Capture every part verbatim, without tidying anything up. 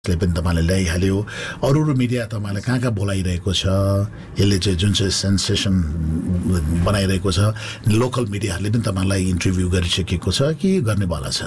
ले पनि तपाईले ल्याइहाल्यो अरु अरु मिडिया तपाईले कहाँ कहाँ बोलाइरहेको छ यसले चाहिँ जुन चाहिँ सेन्सेसन बनाइरहेको छ लोकल मिडियाले पनि तपाईलाई इन्टरभ्यु गरिसकेको छ कि गर्नेवाला छ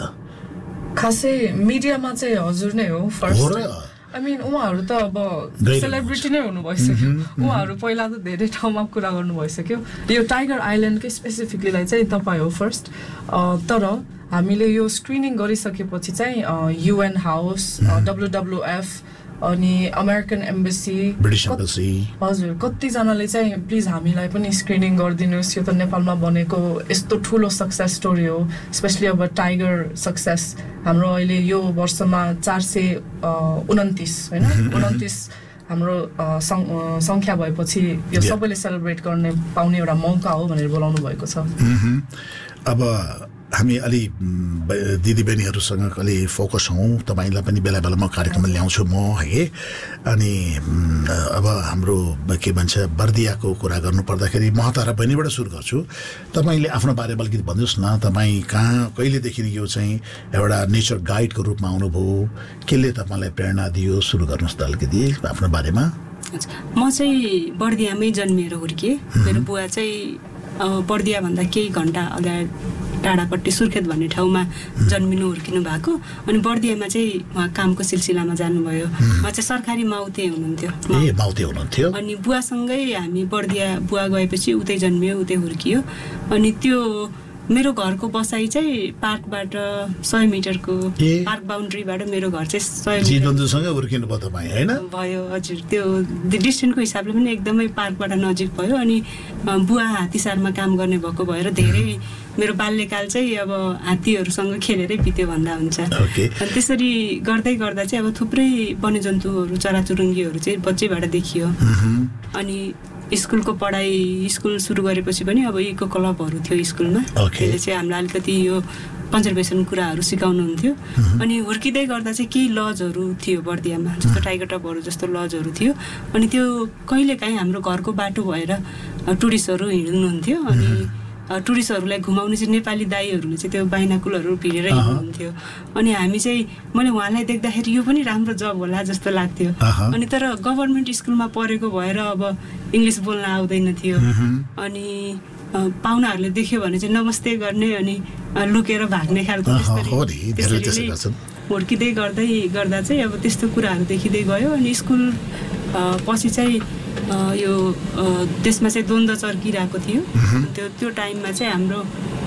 खासै मिडियामा चाहिँ हजुर नै हो फर्स्ट I mean उहाँहरु त अब सेलिब्रिटी नै हुनु भइसक्यो उहाँहरु पहिला त धेरै ठाउँमा कुरा गर्नु भइसक्यो यो टाइगर आइल्यान्डकै स्पेसिफिकली चाहिँ तपाई हो फर्स्ट तर हामीले यो स्क्रिनिङ गरिसकेपछि चाहिँ युएन हाउस डब्ल्युडब्ल्युएफ अनि अमेरिकन एम्बेसी ब्रिटिश एम्बेसी हजुर कति जनाले चाहिँ प्लिज हामीलाई पनि स्क्रिनिङ गर्दिनुस् यो त नेपालमा बनेको यस्तो ठूलो सक्सेस स्टोरी हो स्पेशली अब टाइगर सक्सेस हाम्रो अहिले यो वर्षमा चार सय उनन्तीस हैन उनन्तीस हाम्रो संख्या भएपछि यो सबैले सेलिब्रेट गर्ने पाउने एउटा मौका हो भनेर बोलाउनु भएको छ अब हामी अलि दिदीबहिनीहरुसँग अलि फोकस हौं तपाईलाई पनि बेला बेलामा कार्यक्रममा ल्याउँछु म है अनि अब हाम्रो के भन्छ बर्दियाको कुरा गर्नु पर्दाखेरि म तारा बहिनीबाट सुरु गर्छु तपाईले आफ्नो बारेमा अलिकति भन्नुस् न तपाई कहाँ कहिले देखि यो चाहिँ एउटा नेचर गाइडको रूपमा आउनुभयो केले तपाईलाई प्रेरणा दियो सुरु गर्नुस् त अलिकति आफ्नो बारेमा म चाहिँ बर्दियामै जन्मिएर हुर्के मेरो बुवा चाहिँ बर्दिया भन्दा केही घण्टा अगाडि टाढापट्टि सुर्खेत भन्ने ठाउँमा जन्मिनु हुर्किनु भएको अनि बर्दियामा चाहिँ उहाँ कामको सिलसिलामा जानुभयो उहाँ चाहिँ सरकारी माउते हुनुहुन्थ्यो ए माउते हुनुहुन्थ्यो अनि बुवासँगै हामी बर्दिया बुवा गएपछि उतै जन्मियो उतै हुर्कियो अनि त्यो मेरो घरको बसाई चाहिँ पार्कबाट सय मिटरको पार्क बाउन्ड्रीबाट मेरो घर चाहिँ सय मिटर जीवजन्तुसँग हुर्किनु भयो तपाई हैन भयो हजुर त्यो डिस्टेन्सको हिसाबले पनि एकदमै पार्कबाट नजिक भयो अनि बुवा हात्तीसारमा काम गर्ने भएको भएर धेरै मेरो बाल्यकाल चाहिँ अब हात्तीहरुसँग खेलेरै बित्यो भन्दा हुन्छ अनि त्यसरी गर्दै गर्दा चाहिँ अब थुप्रै वन्यजन्तुहरु चराचुरुङ्गीहरु चाहिँ बच्चैबाट देखियो अनि स्कुलको पढाइ स्कुल सुरु गरेपछि पनि अब इको क्लबहरु थियो स्कुलमा त्यसले चाहिँ हामीलाई अलिकति यो कन्जर्भेसन कुराहरु सिकाउनुहुन्थ्यो अनि हुर्किदै गर्दा चाहिँ केही लजहरु थियो बर्दियामा जस्तो टाइगर टपहरु जस्तो लजहरु थियो अनि त्यो कहिलेकाहीँ हाम्रो घरको बाटो भएर टुरिस्टहरु हिँड्नुहुन्थ्यो अनि टुरिस्टहरुलाई घुमाउने चाहिँ नेपाली दाइहरुले चाहिँ त्यो बाइनाकुलहरु भिरेर हिँड्नुहुन्थ्यो अनि हामी चाहिँ मैले उहाँलाई देख्दाखेरि यो पनि राम्रो जब होला जस्तो लाग्थ्यो अनि तर गभर्नमेन्ट स्कुलमा पढेको भएर अब इंग्लिश बोल्न आउँदैन थियो अनि पाहुनाहरुले देख्यो भने चाहिँ नमस्ते गर्ने अनि लुकेर भाग्ने खालको त्यसरी हुर्किदै गर्दै गर्दा चाहिँ अब त्यस्तो कुराहरु देखिदै गयो अनि स्कुल पछि चाहिँ यो देशमा चाहिँ द्वन्द्व चर्किरहेको थियो त्यो त्यो टाइममा चाहिँ हाम्रो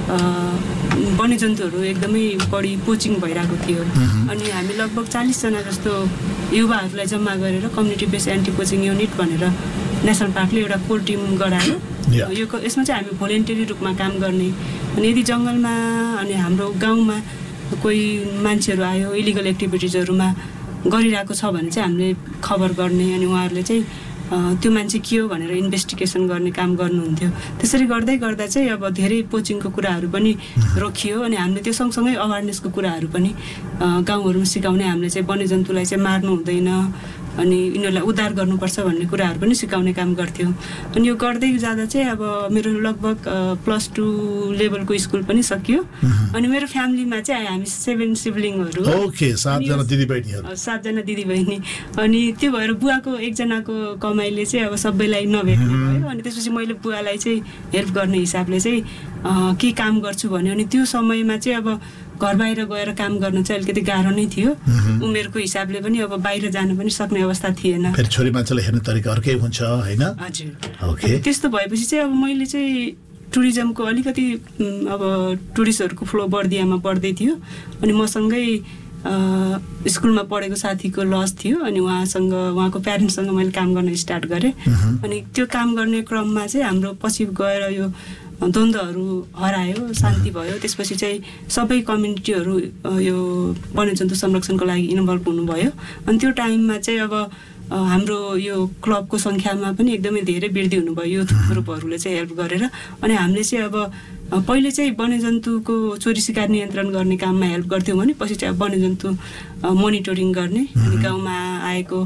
वन्यजन्तुहरु एकदमै बढी पोचिङ भइरहेको थियो अनि हामी लगभग चालीस जना जस्तो युवाहरुलाई जम्मा गरेर community based anti poaching unit भनेर नेशनल पार्कले एउटा कोर टिम गरायो यो यसमा चाहिँ हामी भोलिन्टियरी रूपमा काम गर्ने अनि यदि जंगलमा अनि हाम्रो गाउँमा कोही मान्छेहरु आयो इलिगल एक्टिभिटिजहरुमा गरिरहेको छ भने चाहिँ हामीले खबर गर्ने अनि उहाँहरुले चाहिँ त्यो मान्छे के हो भनेर इन्भेस्टिगेसन गर्ने काम गर्नुहुन्थ्यो त्यसरी गर्दै गर्दा चाहिँ अब धेरै पोचिङको कुराहरु पनि रोकियो अनि हामीले त्यो सँगसँगै अवेयरनेसको कुराहरु पनि गाउँहरुमा सिकाउने हामीले चाहिँ वन्यजन्तुलाई चाहिँ मार्नु हुँदैन अनि यिनीहरुलाई उद्धार गर्नुपर्छ भन्ने कुराहरु पनि सिकाउने काम गर्थ्यौ अनि यो गर्दै जाँदा चाहिँ अब मेरो लगभग प्लस टू लेभलको स्कुल पनि सकियो अनि मेरो फ्यामिलीमा चाहिँ हामी सेभेन सिब्लिङहरु ओके सात जना दिदीबहिनीहरु सात जना दिदीबहिनी अनि त्यो भएर बुवाको एकजनाको कमाइले चाहिँ अब सबैलाई नभेट्ने भयो अनि त्यसपछि मैले बुवालाई चाहिँ हेल्प गर्ने हिसाबले चाहिँ के काम गर्छु भन्यो अनि त्यो समयमा चाहिँ अब घर बाहिर गएर काम गर्न चाहिँ अलिकति गाह्रो नै थियो उमेरको हिसाबले पनि अब बाहिर जान पनि सक्ने अवस्था थिएन फेरि छोरी मान्छेले हेर्ने तरिका अर्कै हुन्छ हैन हजुर ओके त्यस्तो भएपछि चाहिँ अब मैले चाहिँ टुरिज्मको अलिकति अब टुरिस्टहरुको फ्लो बर्दियामा बढ्दै थियो अनि मसँगै स्कुलमा पढेको साथीको लज थियो अनि उहाँसँग उहाँको प्यारेन्ट्ससँग मैले काम गर्न स्टार्ट गरे अनि त्यो काम गर्ने क्रममा चाहिँ हाम्रो पछि गएर यो द्वन्द्वहरु हरायो शान्ति भयो त्यसपछि चाहिँ सबै कम्युनिटीहरु यो वन्यजन्तु संरक्षणको लागि इन्भल्भ हुनुभयो अनि त्यो टाइममा चाहिँ अब हाम्रो यो क्लबको संख्यामा पनि एकदमै धेरै वृद्धि हुनुभयो युथ ग्रुपहरुले चाहिँ हेल्प गरेर अनि हामीले चाहिँ अब पहिले चाहिँ वन्यजन्तुको चोरी शिकार नियन्त्रण गर्ने काममा हेल्प गर्थ्यौं भने पछि चाहिँ वन्यजन्तु मोनिटरिङ गर्ने अनि गाउँमा आएको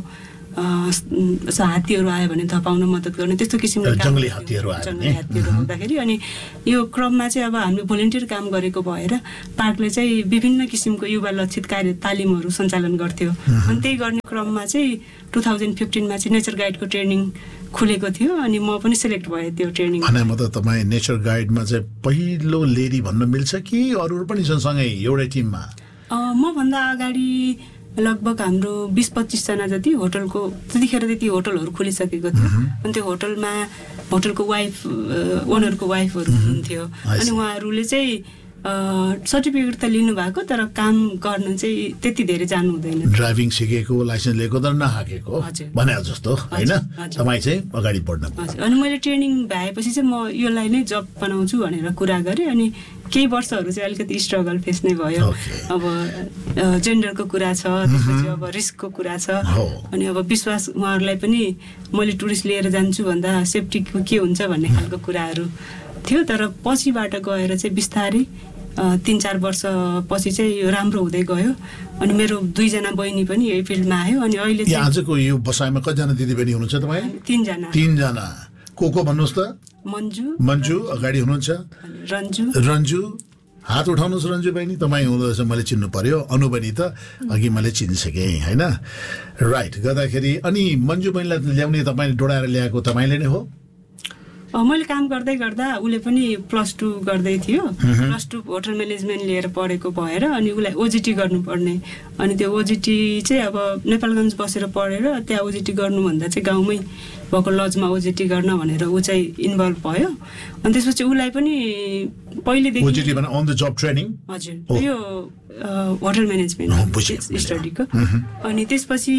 हात्तीहरू आयो भने धपाउन मद्दत गर्ने त्यस्तो किसिमको जङ्गली हात्तीहरू जङ्गली हात्तीहरू आउँदाखेरि अनि यो क्रममा चाहिँ अब हामीले भोलिन्टियर काम गरेको भएर पार्कले चाहिँ विभिन्न किसिमको युवा लक्षित कार्य तालिमहरू सञ्चालन गर्थ्यो अनि त्यही गर्ने क्रममा चाहिँ टु थाउजन्ड फिफ्टिनमा चाहिँ नेचर गाइडको ट्रेनिङ खुलेको थियो अनि म पनि सिलेक्ट भएँ त्यो ट्रेनिङ भने म त तपाईँ नेचर गाइडमा चाहिँ पहिलो लेडी भन्न मिल्छ कि अरूहरू पनि छन् सँगै एउटै टिममा? मभन्दा अगाडि लगभग हाम्रो बिस पच्चिसजना जति होटलको त्यतिखेर त्यति होटलहरू खोलिसकेको थियो अनि त्यो होटलमा होटलको वाइफ ओनरको वाइफहरू हुनुहुन्थ्यो अनि उहाँहरूले चाहिँ सर्टिफिकेट त लिनु भएको तर काम गर्न चाहिँ त्यति धेरै जानु हुँदैन ड्राइभिङ सिकेको लाइसेन्स लिएको तर नहाकेको भने जस्तो होइन तपाईँ चाहिँ अगाडि बढ्न अनि मैले ट्रेनिङ भएपछि चाहिँ म यसलाई नै जब बनाउँछु भनेर कुरा गरेँ अनि केही वर्षहरू चाहिँ अलिकति स्ट्रगल फेस नै भयो अब जेन्डरको कुरा छ त्यसपछि अब रिस्कको कुरा छ अनि अब विश्वास उहाँहरूलाई पनि मैले टुरिस्ट लिएर जान्छु भन्दा सेफ्टीको के हुन्छ भन्ने खालको कुराहरू थियो तर पछिबाट गएर चाहिँ बिस्तारै तिन चार वर्ष पछि चाहिँ यो राम्रो हुँदै गयो अनि मेरो दुईजना बहिनी पनि यही फिल्डमा आयो अनि अहिले चाहिँ आजको यो बसाइमा कतिजना दिदीबहिनी हुनुहुन्छ तपाईँ? तीनजना तीनजना को को भन्नुहोस् त? मन्जु मन्जु अगाडि हुनुहुन्छ, रन्जु रन्जु हात उठाउनुहोस् रन्जु बहिनी तपाईँ हुँदो रहेछ मैले चिन्नु पर्यो अनु बहिनी त अघि मैले चिनिसकेँ होइन राइट गर्दाखेरि अनि मन्जु बहिनीलाई ल्याउने तपाईँले डोडाएर ल्याएको तपाईँले नै हो? मैले काम गर्दै गर्दा उसले पनि प्लस टू गर्दै थियो प्लस टू होटल म्यानेजमेन्ट लिएर पढेको भएर अनि उसलाई ओजिटी गर्नुपर्ने अनि त्यो ओजिटी चाहिँ अब नेपालगञ्ज बसेर पढेर त्यहाँ ओजिटी गर्नुभन्दा चाहिँ गाउँमै भएको लजमा ओजिटी गर्न भनेर ऊ चाहिँ इन्भल्भ भयो अनि त्यसपछि उसलाई पनि पहिलेदेखि ओजिटी भने अन द जब ट्रेनिङ हजुर यो होटल म्यानेजमेन्ट स्टडीको अनि त्यसपछि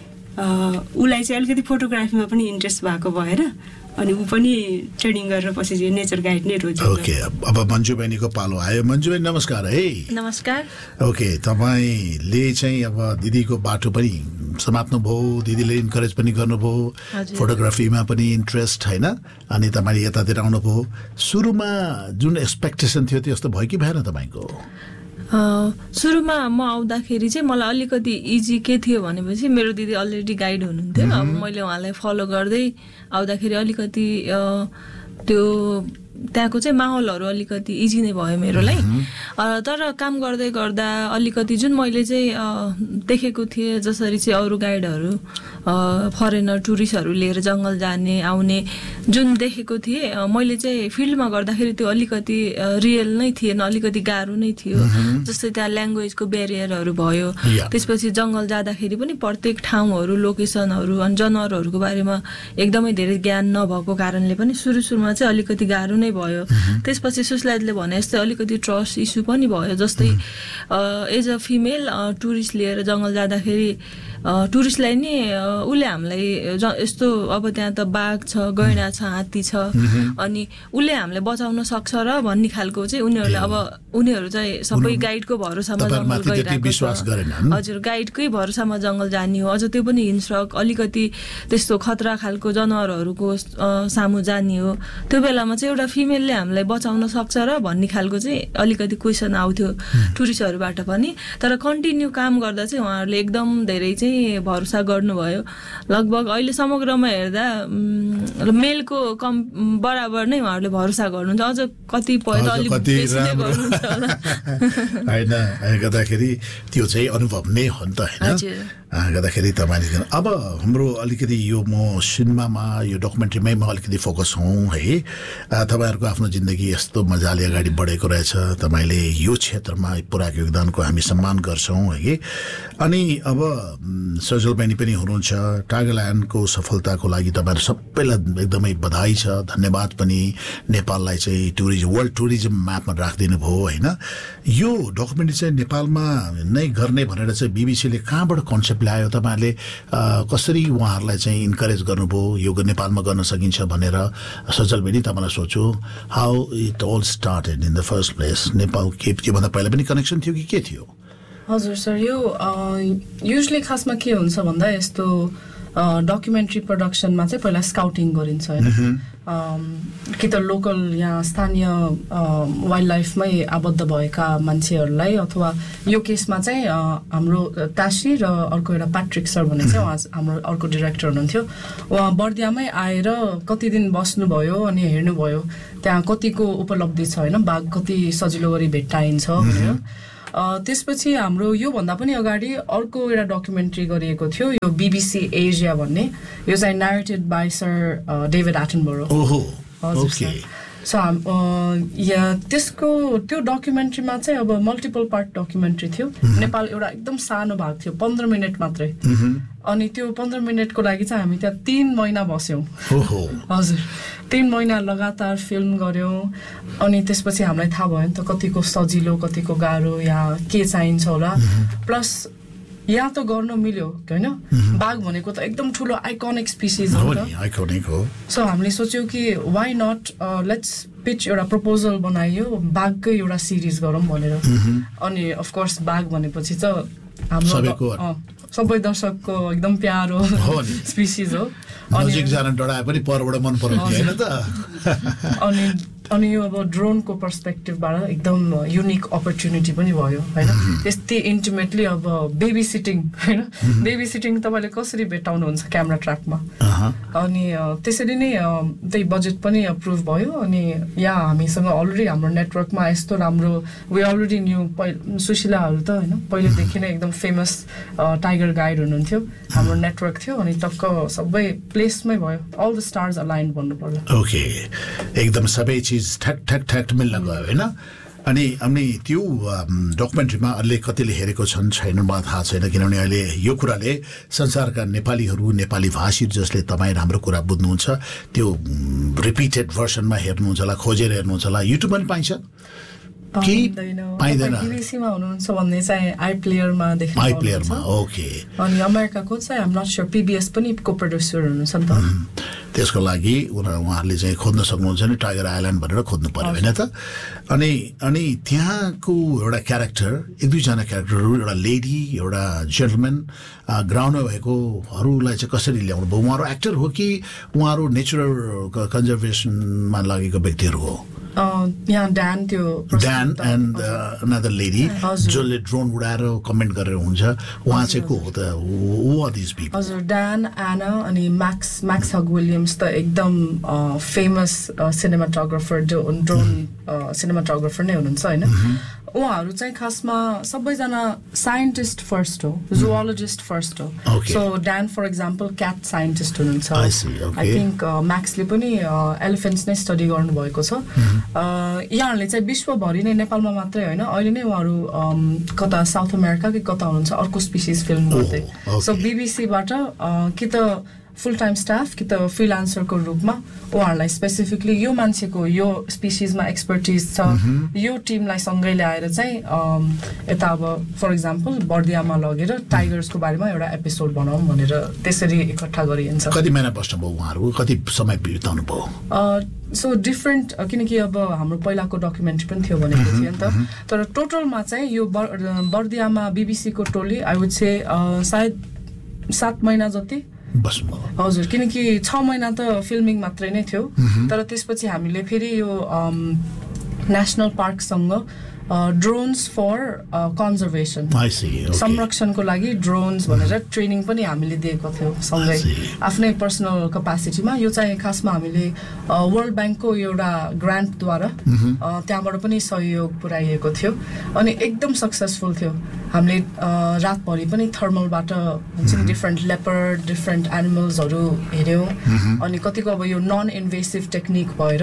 उसलाई चाहिँ अलिकति फोटोग्राफीमा पनि इन्ट्रेस्ट भएको भएर अनि ऊ पनि ट्रेनिङ गरेर पछि नेचर गाइड नै रोज्यो। ओके अब मन्जु बहिनीको पालो आयो। मन्जु बहिनी नमस्कार है। नमस्कार। ओके तपाईँले चाहिँ अब दिदीको बाटो पनि समात्नु भयो, दिदीले इन्करेज पनि गर्नुभयो, फोटोग्राफीमा पनि इन्ट्रेस्ट होइन, अनि तपाईँले यतातिर आउनुभयो। सुरुमा जुन एक्सपेक्टेसन थियो त्यस्तो भयो कि भएन तपाईँको? सुरुमा म आउँदाखेरि चाहिँ मलाई अलिकति इजी के थियो भनेपछि मेरो दिदी अलरेडी गाइड हुनुहुन्थ्यो। अब मैले उहाँलाई फलो गर्दै आउँदाखेरि अलिकति त्यो त्यहाँको चाहिँ माहौलहरू अलिकति इजी नै भयो मेरो लागि। तर काम गर्दै गर्दा अलिकति जुन मैले चाहिँ देखेको थिएँ जसरी चाहिँ अरू गाइडहरू फरेनर टुरिस्टहरू लिएर जङ्गल जाने आउने जुन देखेको थिएँ मैले चाहिँ फिल्डमा गर्दाखेरि त्यो अलिकति रियल नै थिएन, अलिकति गाह्रो नै थियो। जस्तै त्यहाँ ल्याङ्ग्वेजको ब्यारियरहरू भयो, त्यसपछि जङ्गल जाँदाखेरि पनि प्रत्येक ठाउँहरू लोकेसनहरू अनि जनावरहरूको बारेमा एकदमै धेरै ज्ञान नभएको कारणले पनि सुरु सुरुमा चाहिँ अलिकति गाह्रो नै भयो। त्यसपछि सुस्लाइदले भने जस्तै अलिकति ट्रस्ट इस्यु पनि भयो। जस्तै एज अ फिमेल टुरिस्ट लिएर जङ्गल जाँदाखेरि टुरिस्टलाई नि उसले हामीलाई यस्तो अब त्यहाँ त बाघ छ, गैँडा छ, हात्ती छ, अनि उसले हामीलाई बचाउन सक्छ र भन्ने खालको चाहिँ उनीहरूले अब उनीहरू चाहिँ सबै गाइडको भरोसामा जङ्गल गइरहेको छ। हजुर, गाइडकै भरोसामा जङ्गल जाने हो, अझ त्यो पनि हिंस्रक अलिकति त्यस्तो खतरा खालको जनावरहरूको सामु जाने हो। त्यो बेलामा चाहिँ एउटा फिमेलले हामीलाई बचाउन सक्छ र भन्ने खालको चाहिँ अलिकति क्वेसन आउँथ्यो टुरिस्टहरूबाट पनि। तर कन्टिन्यू काम गर्दा चाहिँ उहाँहरूले एकदम धेरै चाहिँ भरोसा गर्नुभयो। लगभग अहिले समग्रमा हेर्दा मेलको कम बराबर नै उहाँहरूले भरोसा गर्नुहुन्छ। अझ कतिपय त अलिक बेसी नै गर्नुहुन्छ होला होइन गर्दाखेरि त्यो चाहिँ अनुभव नै हो नि त होइन गर्दाखेरि तपाईँले। अब हाम्रो अलिकति यो म सिनेमामा यो डकुमेन्ट्रीमै म अलिकति फोकस हौँ है। तपाईँहरूको आफ्नो जिन्दगी यस्तो मजाले अगाडि बढेको रहेछ, तपाईँले यो क्षेत्रमा पुऱ्याएको योगदानको हामी सम्मान गर्छौँ है। अनि अब सजल बहिनी पनि हुनुहुन्छ, टाइगरल्यान्डको सफलताको लागि तपाईँहरू सबैलाई एकदमै बधाई छ, धन्यवाद पनि। नेपाललाई चाहिँ टुरिज्म वर्ल्ड टुरिज्म म्यापमा राखिदिनु भयो होइन। यो डकुमेन्ट्री चाहिँ नेपालमा नै गर्ने भनेर चाहिँ बिबिसीले कहाँबाट कन्सेप्ट ल्यायो, तपाईँहरूले कसरी उहाँहरूलाई चाहिँ इन्करेज गर्नुभयो यो नेपालमा गर्न सकिन्छ भनेर? सजल बहिनी तपाईँलाई सोच्यो how it all started in the first place? Nepal के त्योभन्दा पहिला पनि कनेक्सन थियो कि के थियो? हजुर सर, यो युजली खासमा के हुन्छ भन्दा यस्तो डकुमेन्ट्री प्रडक्सनमा चाहिँ पहिला स्काउटिङ गरिन्छ होइन। कि त लोकल यहाँ स्थानीय वाइल्ड लाइफमै आबद्ध भएका मान्छेहरूलाई अथवा यो केसमा चाहिँ हाम्रो तासी र अर्को एउटा प्याट्रिक सर भन्ने चाहिँ उहाँ हाम्रो अर्को डिरेक्टर हुनुहुन्थ्यो उहाँ बर्दियामै आएर कति दिन बस्नुभयो अनि हेर्नुभयो त्यहाँ कतिको उपलब्धि छ होइन बाघ कति सजिलो गरी भेट्टाइन्छ भनेर त्यसपछि हाम्रो योभन्दा पनि अगाडि अर्को एउटा डकुमेन्ट्री गरिएको थियो यो बीबीसी एसिया भन्ने यो चाहिँ narrated by sir David Attenborough हजुर सो या त्यसको त्यो डकुमेन्ट्रीमा चाहिँ अब मल्टिपल पार्ट डकुमेन्ट्री थियो नेपाल एउटा एकदम सानो भाग थियो पन्ध्र मिनट मात्रै अनि त्यो पन्ध्र मिनटको लागि चाहिँ हामी त्यहाँ तीन महिना बस्यौँ हजुर तीन महिना लगातार फिल्म गऱ्यौँ अनि त्यसपछि हामीलाई थाहा भयो नि त कतिको सजिलो कतिको गाह्रो या के चाहिन्छ होला प्लस यहाँ त गर्न मिल्यो होइन बाघ भनेको त एकदम ठुलो आइकनिक स्पिसिज हो त सो हामीले सोच्यौँ कि वाइ नट लेट्स पिच एउटा प्रपोजल बनाइयो बाघकै एउटा सिरिज गरौँ भनेर अनि अफकोर्स बाघ भनेपछि त हाम्रो सबै दर्शकको एकदम प्यारो स्पिसिज हो नजिक जान डराए पनि परबाट मन पराउँछ हैन त अनि अनि यो अब ड्रोनको पर्सपेक्टिभबाट एकदम युनिक अपर्च्युनिटी पनि भयो हैन त्यस्तै इन्टिमेटली अब बेबी सिटिङ हैन बेबी सिटिङ तपाईले कसरी भेटाउनुहुन्छ क्यामेरा ट्र्याकमा अनि त्यसरी नै त्यही बजेट पनि अप्रुभ भयो अनि यहाँ हामीसँग अलरेडी हाम्रो नेटवर्कमा यस्तो राम्रो वी अलरेडी न्यू सुशीलाहरू त हैन पहिलेदेखि नै एकदम फेमस टाइगर गाइड हुनुहुन्थ्यो हाम्रो नेटवर्क थियो अनि टक्क सबै प्लेसमै भयो अल द स्टार्स अलाइन भन्नु पर्ला ओके एकदम सबै चीज ठ्याक ठ्याक ठ्याक मिल्न गयो हैन अनि अनि त्यो डकुमेन्ट्रीमा अहिले कतिले हेरेको छन् छैन मलाई थाहा छैन किनभने अहिले यो कुराले संसारका नेपालीहरू नेपाली भाषी जसले तपाईँ राम्रो कुरा बुझ्नुहुन्छ त्यो रिपिटेड भर्सनमा हेर्नुहुन्छ होला खोजेर हेर्नुहुन्छ होला युट्युबमा पनि पाइन्छ पाइँदैन बीबीसीमा हुनुहुन्छ भन्ने चाहिँ आई प्लेयरमा देख्नु आई प्लेयरमा ओके अनि अमेरिकाको चाहिँ आम नट स्योर पीबीएस पनि को प्रोड्युसर हुनुहुन्छ नि त त्यसको लागि उनीहरू उहाँहरूले चाहिँ खोज्न सक्नुहुन्छ नि टाइगर आइल्यान्ड भनेर खोज्नु पर्यो होइन त अनि अनि त्यहाँको एउटा क्यारेक्टर एक दुईजना क्यारेक्टरहरू एउटा लेडी एउटा जेन्टलम्यान ग्राउन्डमा भएकोहरूलाई चाहिँ कसरी ल्याउनु भयो उहाँहरू एक्टर हो कि उहाँहरू नेचुरल कन्जर्भेसनमा लागेको व्यक्तिहरू हो यहाँ ड्यान त्यो ड्यान एन्ड अनदर लेडी जसले ड्रोन उडाएर कमेन्ट गरेर हुन्छ उहाँ चाहिँ को हो त हु आर दिस पिपल हजुर ड्यान एना अनि म्याक्स म्याक्स हग विलियम्स त एकदम फेमस सिनेमाटोग्राफर जो ड्रोन सिनेमाटोग्राफर नै हुनुहुन्छ होइन उहाँहरू चाहिँ खासमा सबैजना साइन्टिस्ट फर्स्ट हो जुओलोजिस्ट फर्स्ट हो so Dan for example CAT scientist हुनुहुन्छ आई थिङ्क म्याक्सले पनि एलिफेन्ट्स नै स्टडी गर्नुभएको छ यहाँहरूले चाहिँ विश्वभरि नै नेपालमा मात्रै होइन अहिले नै उहाँहरू कता साउथ अमेरिका कि कता हुनुहुन्छ अर्को स्पिसिस फिल्म गर्दै सो बीबीसीबाट कि त फुल टाइम स्टाफ कि त फ्रिलान्सरको रूपमा उहाँहरूलाई स्पेसिफिकली यो मान्छेको यो स्पिसिजमा एक्सपर्टिज छ यो टिमलाई सँगै ल्याएर चाहिँ यता अब फर इक्जाम्पल बर्दियामा लगेर टाइगर्सको बारेमा एउटा एपिसोड बनाऊँ भनेर त्यसरी इकट्ठा गरिन्छ कति महिना बस्नुभयो उहाँहरू कति समय बिताउनु भयो सो डिफ्रेन्ट किनकि अब हाम्रो पहिलाको डकुमेन्ट्री पनि थियो भनेको थियो नि त तर टोटलमा चाहिँ यो बर्दियामा बीबीसीको टोली आई वुड से सायद सात महिना जति हजुर किनकि छ महिना त फिल्मिङ मात्रै नै थियो तर त्यसपछि हामीले फेरि यो नेसनल पार्कसँग ड्रोन्स फर कन्जर्भेसन संरक्षणको लागि ड्रोन्स भनेर ट्रेनिङ पनि हामीले दिएको थियौँ सँगै आफ्नै पर्सनल क्यापासिटीमा यो चाहिँ खासमा हामीले वर्ल्ड ब्याङ्कको एउटा ग्रान्टद्वारा त्यहाँबाट पनि सहयोग पुर्याइएको थियो अनि एकदम सक्सेसफुल थियो हामीले रातभरि पनि थर्मलबाट हुन्छ नि डिफ्रेन्ट लेपर्ड डिफ्रेन्ट एनिमल्सहरू हेऱ्यौँ अनि कतिको अब यो नन इन्भेसिभ टेक्निक भएर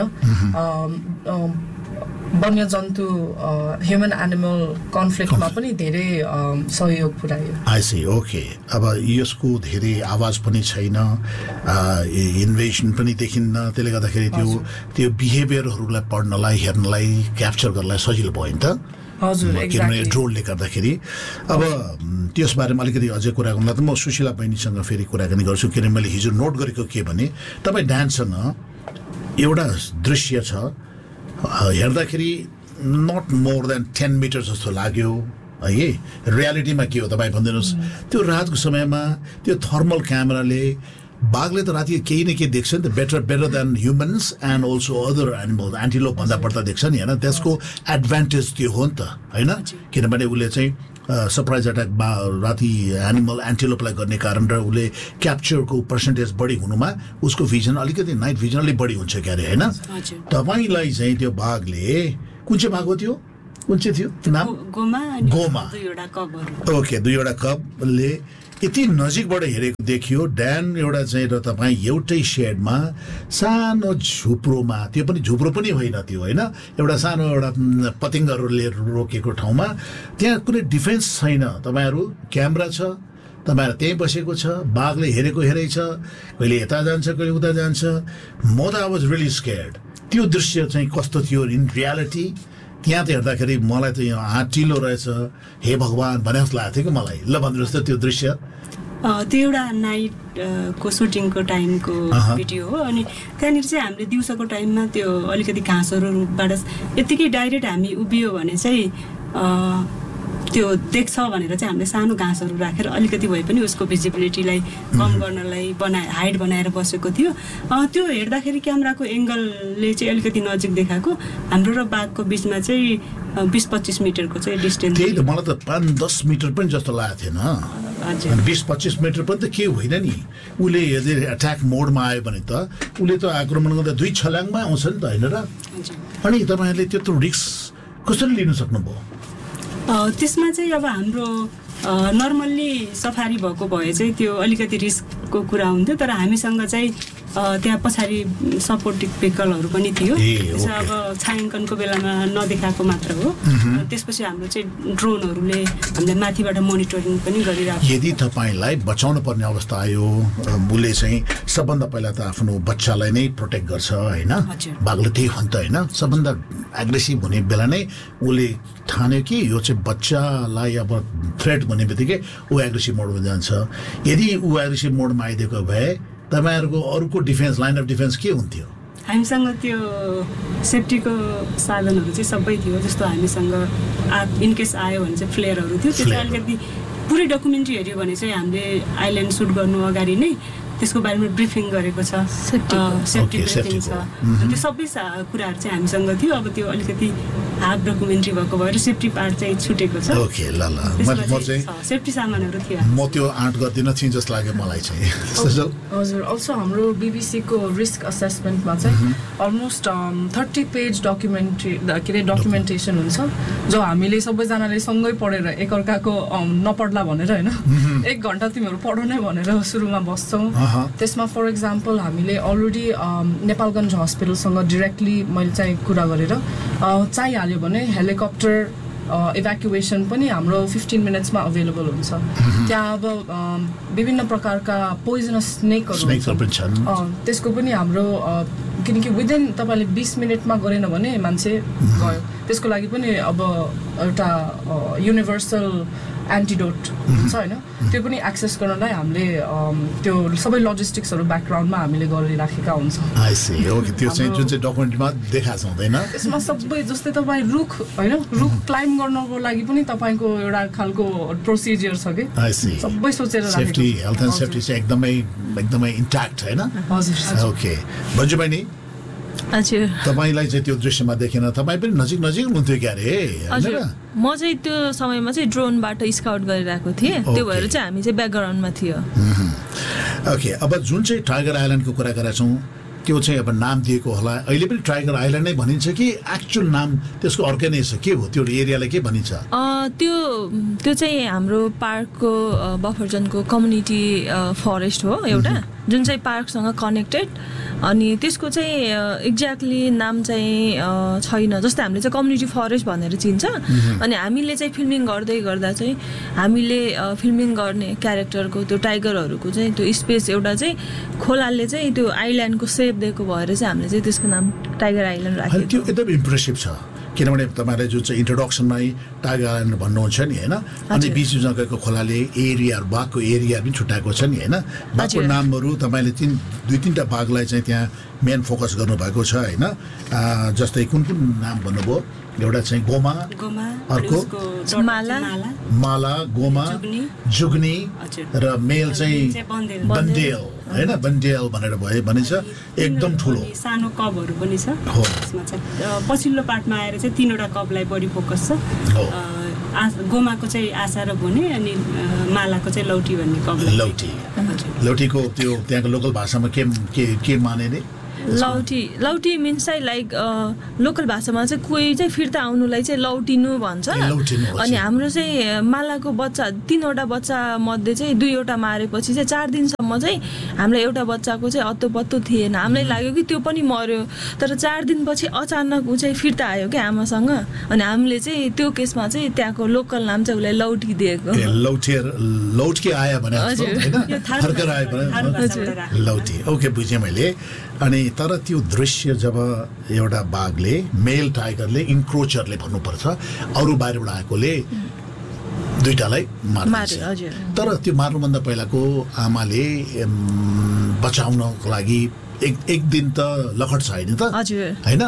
वन्यजन्तु ह्युमन एनिमल कन्फ्लिक्टमा पनि धेरै सहयोग पुर्यायो आई सी ओके अब यसको धेरै आवाज पनि छैन इन्भेसन पनि देखिन्न त्यसले गर्दाखेरि त्यो त्यो बिहेभियरहरूलाई पढ्नलाई हेर्नलाई क्याप्चर गर्नलाई सजिलो भयो नि त हजुर किनभने ड्रोनले गर्दाखेरि अब त्यसबारेमा अलिकति अझै कुरा गर्नुलाई त म सुशीला बहिनीसँग फेरि कुराकानी गर्छु किनभने मैले हिजो नोट गरेको के भने तपाईँ ड्यान्ससँग एउटा दृश्य छ हेर्दाखेरि not more than ten metre जस्तो लाग्यो है रियालिटीमा के हो तपाईँ भनिदिनुहोस् त्यो रातको समयमा त्यो थर्मल क्यामेराले बाघले त राति केही न केही देख्छ नि त, better better than humans and also other animals, एन्टिलोप भन्दा बढ्ता देख्छ नि होइन। त्यसको एडभान्टेज त्यो हो नि त होइन, किनभने उसले चाहिँ सरप्राइज अट्याक बा राति एनिमल एन्टिलोपलाई गर्ने कारण र उसले क्याप्चरको पर्सेन्टेज बढी हुनुमा उसको भिजन अलिकति नाइट भिजन अलिक बढी हुन्छ क्यारे होइन। तपाईँलाई चाहिँ त्यो बाघले कुन चाहिँ बाघ हो त्यो, कुन चाहिँ थियो नाम? गोमा। ओके, दुईवटा कपले यति नजिकबाट हेरेको देखियो ड्यान एउटा चाहिँ र तपाईँ एउटै सेडमा सानो झुप्रोमा, त्यो पनि झुप्रो पनि होइन त्यो होइन, एउटा सानो एउटा पतिङ्गहरूले रोकेको ठाउँमा, त्यहाँ कुनै डिफेन्स छैन, तपाईँहरू क्यामेरा छ, तपाईँहरू त्यहीँ बसेको छ, बाघले हेरेको हेरै छ, कहिले यता जान्छ कहिले उता जान्छ। म त आई वाज रियली स्केयर्ड। त्यो दृश्य चाहिँ कस्तो थियो इन रियालिटी, त्यहाँ त हेर्दाखेरि मलाई त यहाँ आँटिलो रहेछ, हे भगवान् भने जस्तो लागेको थियो कि मलाई। ल भन्नुहोस् त त्यो दृश्य। त्यो एउटा नाइट को सुटिङको टाइमको भिडियो हो, अनि त्यहाँनिर चाहिँ हामीले दिउँसोको टाइममा त्यो अलिकति घाँसहरूबाट यत्तिकै डाइरेक्ट हामी उभियो भने चाहिँ त्यो देख्छ भनेर चाहिँ हामीले सानो घाँसहरू राखेर अलिकति भए पनि उसको भिजिबिलिटीलाई कम गर्नलाई बनाए हाइट बनाएर बसेको थियो। त्यो हेर्दाखेरि क्यामेराको एङ्गलले चाहिँ अलिकति नजिक देखाएको, हाम्रो र बाघको बिचमा चाहिँ बिस पच्चिस मिटरको चाहिँ डिस्टेन्स। त्यही त मलाई त पाँच दस मिटर पनि जस्तो लागेको थिएन, बिस पच्चिस मिटर पनि त के होइन नि। उसले यदि एट्याक मोडमा आयो भने त उसले त आक्रमण गर्दा दुई छलाङमा आउँछ नि त होइन र। अनि तपाईँहरूले त्यत्रो रिस्क कसरी लिन सक्नुभयो? त्यसमा चाहिँ अब हाम्रो नर्मल्ली सफारी भएको भए चाहिँ त्यो अलिकति रिस्कको कुरा हुन्थ्यो, तर हामीसँग चाहिँ त्यहाँ पछाडि सपोर्टिभ भेहिकलहरू पनि थियो। त्यसो अब छायाङ्कनको बेलामा नदेखाएको मात्र हो। त्यसपछि हाम्रो चाहिँ ड्रोनहरूले हामीलाई माथिबाट मोनिटरिङ पनि गरिरहेको। यदि तपाईँलाई बचाउनु पर्ने अवस्था आयो, उसले चाहिँ सबभन्दा पहिला त आफ्नो बच्चालाई नै प्रोटेक्ट गर्छ होइन, बाघले त्यही हो नि त होइन। सबभन्दा एग्रेसिभ हुने बेला नै उसले ठान्यो कि यो चाहिँ बच्चालाई अब थ्रेट भन्ने बित्तिकै ऊ एग्रेसिभ मोडमा जान्छ। यदि ऊ एग्रेसिभ मोडमा आइदिएको भए तपाईँहरूको अरूको डिफेन्स, लाइन अफ डिफेन्स के हुन्थ्यो? हामीसँग त्यो सेफ्टीको साधनहरू चाहिँ सबै थियो। जस्तो हामीसँग आ इनकेस आयो भने चाहिँ फ्लेयरहरू थियो, त्यो चाहिँ अलिकति पुरै डकुमेन्ट्री हेऱ्यो भने चाहिँ हामीले आइल्यान्ड सुट गर्नु अगाडि नै त्यसको बारेमा ब्रिफिङ गरेको छ, सेफ्टी ब्रिफिङ छ, त्यो सबै कुराहरू चाहिँ हामीसँग थियो। अब त्यो अलिकति हाफ डकुमेन्ट्री भएको भएर सेफ्टी पार्ट चाहिँ छुटेको छ। ओके, ल ल म चाहिँ सेफ्टी सामानहरू थियो, म त्यो आँट गर्दिनँ थिएँ जस्तो लाग्यो मलाई चाहिँ। हजुर, अल्सो हाम्रो बिबिसीको रिस्क असेसमेन्टमा चाहिँ अलमोस्ट थर्टी पेज डकुमेन्ट्री के अरे डकुमेन्टेसन हुन्छ, जो हामीले सबैजनाले सँगै पढेर एकअर्काको नपढ्ला भनेर होइन, एक घन्टा तिमीहरू पढ नै भनेर सुरुमा बस्छौँ। त्यसमा फर इक्जाम्पल हामीले अलरेडी नेपालगञ्ज हस्पिटलसँग डिरेक्टली मैले चाहिँ कुरा गरेर चाहिहाल्यो भने हेलिकप्टर इभ्याकुएसन पनि हाम्रो फिफ्टिन मिनट्समा अभाइलेबल हुन्छ। त्यहाँ अब विभिन्न प्रकारका पोइजनस स्नेकहरू छन्, त्यसको पनि हाम्रो किनकि विदिन तपाईँले बिस मिनटमा गरेन भने मान्छे गयो। त्यसको लागि पनि अब एउटा युनिभर्सल एन्टिडोट हुन्छ होइन, त्यो पनि एक्सेस गर्नलाई हामीले त्यो सबै लजिस्टिक्सहरू ब्याकग्राउन्डमा हामीले गरिराखेका हुन्छौँ। त्यो चाहिँ जुन चाहिँ डकुमेन्टमा देखाएको हुँदैन, त्यसमा सबै जस्तै तपाईँ रुख होइन, रुख क्लाइम्ब गर्नको लागि पनि तपाईँको एउटा खालको प्रोसिजियर छ कि सबै सोचेर सेफ्टी, हेल्थ एन्ड सेफ्टी चाहिँ एकदमै एकदमै इन्ट्याक्ट होइन। हजुर, ओके भन्जु बहिनी, हजुर तपाईँलाई चाहिँ त्यो दृश्यमा देखेन, तपाईँ पनि नजिक नजिक हुनुहुन्थ्यो क्या अरे? हजुर, म चाहिँ त्यो समयमा चाहिँ ड्रोनबाट स्काउट गरिरहेको थिएँ, त्यो भएर चाहिँ हामी चाहिँ ब्याकग्राउन्डमा थियो। ओके, अब जुन चाहिँ टाइगर आइल्यान्डको कुरा गरेका छौँ त्यो चाहिँ अब नाम दिएको होला, अहिले पनि टाइगर आइल्यान्ड नै भनिन्छ कि एक्चुअल नाम त्यसको अर्कै नै छ? के हो त्यो एरियालाई के भनिन्छ? त्यो त्यो चाहिँ हाम्रो पार्कको बफर जोनको कम्युनिटी फरेस्ट हो एउटा, जुन चाहिँ पार्कसँग कनेक्टेड। अनि त्यसको चाहिँ एक्ज्याक्टली नाम चाहिँ छैन, जस्तै हामीले चाहिँ कम्युनिटी फरेस्ट भनेर चिन्छ। अनि हामीले चाहिँ फिल्मिङ गर्दै गर्दा चाहिँ हामीले फिल्मिङ गर्ने क्यारेक्टरको त्यो टाइगरहरूको चाहिँ त्यो स्पेस एउटा चाहिँ खोलाले चाहिँ त्यो आइल्यान्डको सेप दिएको भएर चाहिँ हामीले चाहिँ त्यसको नाम टाइगर आइल्यान्ड राखेको। त्यो एकदम इम्प्रेसिभ छ, किनभने तपाईँले जुन चाहिँ इन्ट्रोडक्सनमै टाइगर आइल्यान्ड भन्नुहुन्छ नि होइन, अनि बिच बिचमा गएको खोलाले एरियाहरू बाघको एरिया पनि छुट्याएको छ नि होइन। बाघको नामहरू तपाईँले तिन दुई तिनवटा बाघलाई चाहिँ त्यहाँ मेन फोकस गर्नुभएको छ होइन। जस्तै कुन कुन नाम भन्नुभयो? एउटा चाहिँ गोमा, अर्को माला, माला गोमा जुग्नी र मेल चाहिँ बन्देल। हैन बन्डेल भनेर भयो भनिन्छ एकदम ठुलो सानो कपहरू पनि छ यसमा चाहिँ पछिल्लो पार्टमा आएर चाहिँ तीनवटा कपलाई बढी फोकस छ गोमाको चाहिँ आशा र भुने अनि मालाको चाहिँ लौटी भन्ने कप लौटी लौटीको त्यो त्यहाँको लोकल भाषामा के के के माने नि लौटी लौटी मिन्स चाहिँ लाइक लोकल भाषामा चाहिँ कोही चाहिँ फिर्ता आउनुलाई चाहिँ लौटिनु भन्छ अनि हाम्रो चाहिँ मालाको बच्चा तीनवटा बच्चा मध्ये चाहिँ दुईवटा मारेपछि चाहिँ चार दिनसम्म चाहिँ हाम्रो एउटा बच्चाको चाहिँ अत्तो पत्तो थिएन हामीलाई लाग्यो कि त्यो पनि मर्यो तर चार दिनपछि अचानक ऊ चाहिँ फिर्ता आयो क्या आमासँग अनि हामीले चाहिँ त्यो केसमा चाहिँ त्यहाँको लोकल नाम चाहिँ उसलाई लौटी दिएको लौटके आयो भने लौटी ओके बुझेँ मैले अनि तर त्यो दृश्य जब एउटा बाघले मेल टाइगरले इन्क्रोचरले भन्नुपर्छ अरू बाहिरबाट आएकोले दुईटालाई मार्छ तर त्यो मार्नुभन्दा पहिलाको आमाले बचाउनको लागि एक एक दिन त लखट छ होइन त होइन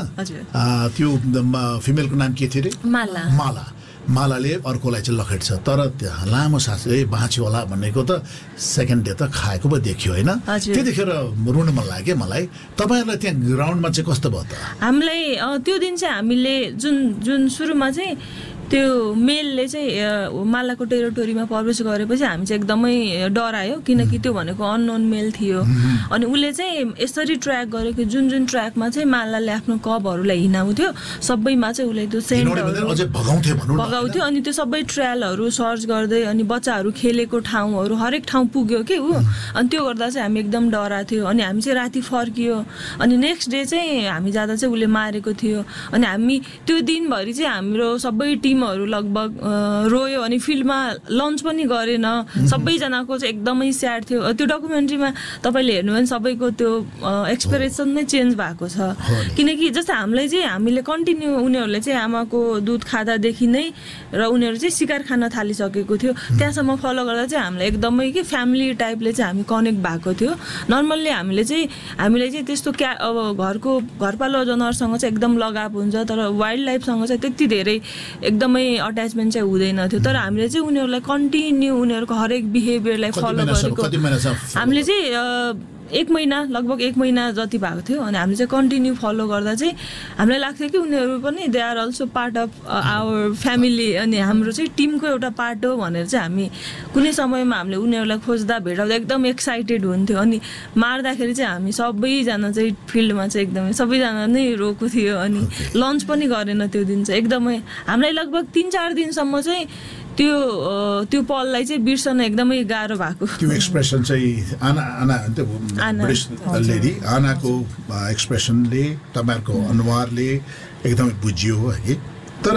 त्यो फिमेलको नाम के थियो अरे माला माला मालाले अर्कोलाई चाहिँ लखेट्छ तर लामो सास ए बाँच्यो होला भनेको त सेकेन्ड डे त खाएको पो देखियो होइन त्यतिखेर रुन मन लाग्यो मलाई तपाईँहरूलाई त्यहाँ ग्राउन्डमा चाहिँ कस्तो भयो त हामीलाई त्यो दिन चाहिँ हामीले जुन जुन सुरुमा चाहिँ त्यो मेलले चाहिँ मालाको टेरिटोरीमा प्रवेश गरेपछि हामी चाहिँ एकदमै डरायो किनकि त्यो भनेको अननोन मेल थियो अनि उसले चाहिँ यसरी ट्र्याक गर्यो कि जुन जुन ट्र्याकमा चाहिँ मालाले आफ्नो कपहरूलाई हिँडाउँथ्यो सबैमा चाहिँ उसले त्यो सेन्टहरू भगाउँथ्यो अनि त्यो सबै ट्रायलहरू सर्च गर्दै अनि बच्चाहरू खेलेको ठाउँहरू हरेक ठाउँ पुग्यो कि ऊ अनि त्यो गर्दा चाहिँ हामी एकदम डराएको थियो अनि हामी चाहिँ राति फर्कियो अनि नेक्स्ट डे चाहिँ हामी जाँदा चाहिँ उसले मारेको थियो अनि हामी त्यो दिनभरि चाहिँ हाम्रो सबै टिम हरू लगभग रोयो अनि फिल्डमा लन्च पनि गरेन सबैजनाको चाहिँ एकदमै स्याड थियो त्यो डकुमेन्ट्रीमा तपाईँले हेर्नु भने सबैको त्यो एक्सप्रेसन नै चेन्ज भएको छ किनकि जस्तो हामीलाई चाहिँ हामीले कन्टिन्यू उनीहरूले चाहिँ आमाको दुध खाँदादेखि नै र उनीहरू चाहिँ शिकार खान थालिसकेको थियो त्यहाँसम्म फलो गर्दा चाहिँ हामीलाई एकदमै कि फ्यामिली टाइपले चाहिँ हामी कनेक्ट भएको थियो नर्मल्ली हामीले चाहिँ हामीलाई चाहिँ त्यस्तो क्या अब घरको घरपालुवा जनावरसँग चाहिँ एकदम लगाव हुन्छ तर वाइल्ड लाइफसँग चाहिँ त्यति धेरै एकदमै अट्याचमेन्ट चाहिँ हुँदैन थियो तर हामीले चाहिँ उनीहरूलाई कन्टिन्यू उनीहरूको हरेक बिहेभियरलाई फलो गरेको हामीले चाहिँ एक महिना लगभग एक महिना जति भएको थियो अनि हामीले चाहिँ कन्टिन्यू फलो गर्दा चाहिँ हामीलाई लाग्थ्यो कि उनीहरू पनि they are also part of our family अनि हाम्रो चाहिँ टिमको एउटा पार्ट हो भनेर चाहिँ हामी कुनै समयमा हामीले उनीहरूलाई खोज्दा भेटाउँदा एकदम एक्साइटेड हुन्थ्यो अनि मार्दाखेरि चाहिँ हामी सबैजना चाहिँ फिल्डमा चाहिँ एकदमै सबैजना नै रोएको थियो अनि लन्च पनि गरेन त्यो दिन चाहिँ एकदमै हामीलाई लगभग तिन चार दिनसम्म चाहिँ त्यो त्यो पललाई चाहिँ बिर्सन एकदमै गाह्रो भएको त्यो एक्सप्रेसन चाहिँ आना आना ब्रिटिस लेडी आनाको एक्सप्रेसनले तपाईँहरूको अनुहारले एकदमै बुझियो है तर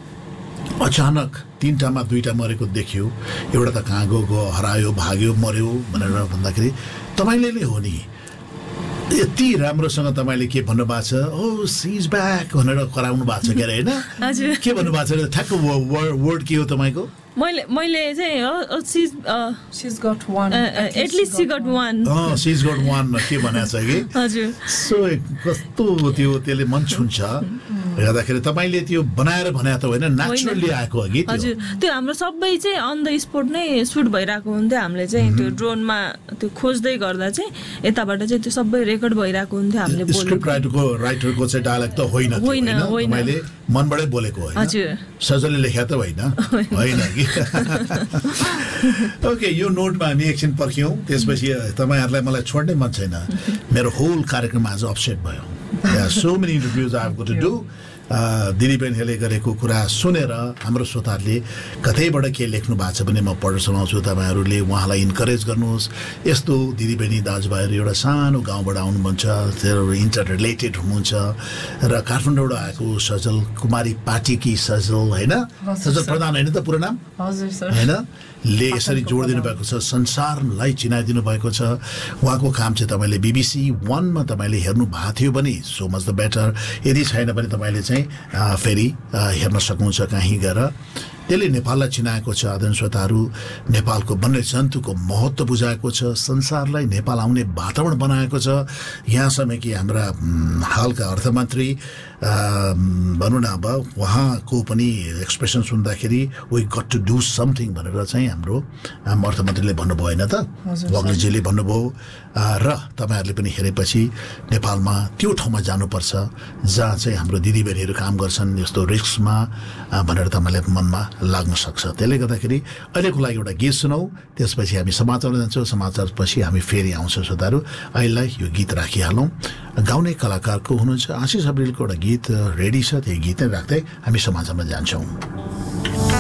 अचानक तिनटामा दुईटा मरेको देखियो एउटा त कहाँ गयो हरायो भाग्यो मर्यो भनेर भन्दाखेरि तपाईँले नै हो नि यति राम्रोसँग तपाईँले के भन्नुभएको छ ओ सिज ब्याक भनेर कराउनु भएको छ के अरे होइन के भन्नुभएको छ ठ्याक्क वर्ड के हो तपाईँको मैले मैले चाहिँ सिज सिज got one at least C got one अँ सिज गट वान के भनेको छ कि हजुर सो कस्तो त्यो त्यसले मन छुन्छ हेर्दाखेरि तपाईँले त्यो बनाएर भने त होइन नेचुरली आएको हो कि हजुर त्यो हाम्रो सबै चाहिँ अन द स्पोट नै सुट भइरहेको हुन्थ्यो हामीले चाहिँ त्यो ड्रोनमा त्यो खोज्दै गर्दा चाहिँ यताबाट चाहिँ त्यो सबै रेकर्ड भइरहेको हुन्थ्यो हामीले बोलेको स्क्रिप्ट राइटरको राइटरको चाहिँ डायलग त होइन होइन मैले मनबाटै बोलेको होइन हजुर सजलले लेख्या त होइन होइन कि ओके यो नोटमा हामी एकछिन पर्ख्यौँ त्यसपछि तपाईँहरूलाई मलाई छोड्नै मन छैन मेरो होल कार्यक्रम आज अपसेट भयो so many interviews I have got to do दिदीबहिनीहरूले गरेको कुरा सुनेर हाम्रो श्रोताहरूले कतैबाट के लेख्नु भएको छ भने म पढ्न सुनाउँछु तपाईँहरूले उहाँलाई इन्करेज गर्नुहोस् यस्तो दिदीबहिनी दाजुभाइहरू एउटा सानो गाउँबाट आउनुहुन्छ त्यो इन्टर रिलेटेड हुनुहुन्छ र काठमाडौँबाट आएको सजल कुमारी पाटीकी सजल होइन सजल प्रधान होइन त पुरो नाम होइन ले यसरी जोड दिनुभएको छ संसारलाई चिनाइदिनु भएको छ उहाँको काम चाहिँ तपाईँले बिबिसी वानमा तपाईँले हेर्नु भएको थियो भने सो मच द बेटर यदि छैन भने तपाईँले चाहिँ फेरि हेर्न सक्नुहुन्छ कहीँ गएर त्यसले नेपाललाई चिनाएको छ आदरणीय श्रोताहरू नेपालको वन्यजन्तुको महत्त्व बुझाएको छ संसारलाई नेपाल आउने वातावरण बनाएको छ यहाँसम्म कि हाम्रा हालका अर्थमन्त्री भनौँ न अब उहाँको पनि एक्सप्रेसन सुन्दाखेरि we got to do something भनेर चाहिँ हाम्रो अर्थमन्त्रीले भन्नुभयो होइन त, वाग्लेजीले भन्नुभयो र तपाईँहरूले पनि हेरेपछि नेपालमा त्यो ठाउँमा जानुपर्छ जहाँ चाहिँ हाम्रो दिदीबहिनीहरू काम गर्छन् यस्तो रिस्कमा भनेर तपाईँलाई मनमा लाग्न सक्छ। त्यसले गर्दाखेरि अहिलेको लागि एउटा गीत सुनौ, त्यसपछि हामी समाचारमा जान्छौँ, समाचारपछि हामी फेरि आउँछौँ श्रोताहरू। अहिलेलाई यो गीत राखिहालौँ। गाउने कलाकारको हुनुहुन्छ आशिष अब्रिलको एउटा गीत रेडी छ, त्यही गीत नै राख्दै हामी समाचारमा जान्छौँ।